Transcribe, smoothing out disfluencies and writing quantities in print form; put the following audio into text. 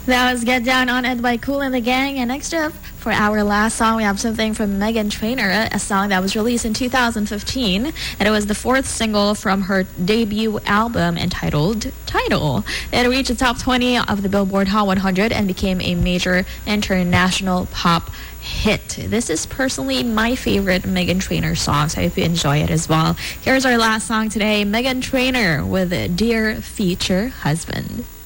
That was Get Down on It by Kool and the Gang. And next up, for our last song, we have something from Meghan Trainor, a song that was released in 2015. And it was the fourth single from her debut album entitled Tidal. It reached the top 20 of the Billboard Hot 100 and became a major international pop hit. This is personally my favorite Meghan Trainor song, so I hope you enjoy it as well. Here's our last song today, Meghan Trainor with Dear Future Husband.